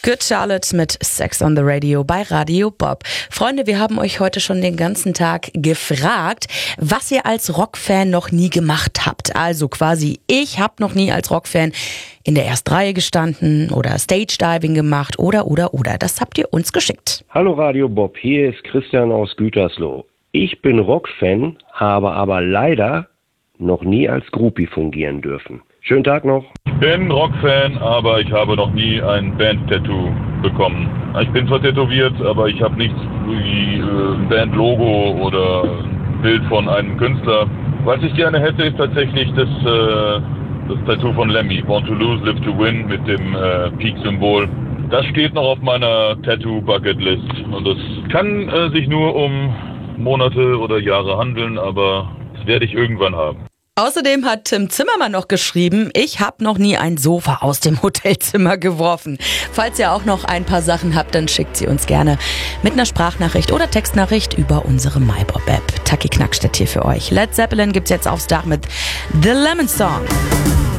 Good Charlotte mit Sex on the Radio bei Radio Bob. Freunde, wir haben euch heute schon den ganzen Tag gefragt, was ihr als Rockfan noch nie gemacht habt. Also quasi, ich habe noch nie als Rockfan in der ersten Reihe gestanden oder Stage-Diving gemacht oder. Das habt ihr uns geschickt. Hallo Radio Bob, hier ist Christian aus Gütersloh. Ich bin Rockfan, habe aber leider noch nie als Groupie fungieren dürfen. Schönen Tag noch. Ich bin Rockfan, aber ich habe noch nie ein Band-Tattoo bekommen. Ich bin zwar tätowiert, aber ich habe nichts wie ein Band-Logo oder ein Bild von einem Künstler. Was ich gerne hätte, ist tatsächlich das Tattoo von Lemmy. Born to Lose, Live to Win mit dem Peak-Symbol. Das steht noch auf meiner Tattoo-Bucket-List. Und es kann sich nur um Monate oder Jahre handeln, aber das werde ich irgendwann haben. Außerdem hat Tim Zimmermann noch geschrieben, ich habe noch nie ein Sofa aus dem Hotelzimmer geworfen. Falls ihr auch noch ein paar Sachen habt, dann schickt sie uns gerne mit einer Sprachnachricht oder Textnachricht über unsere MyBob-App. Taki Knackstedt hier für euch. Led Zeppelin gibt's jetzt aufs Dach mit The Lemon Song.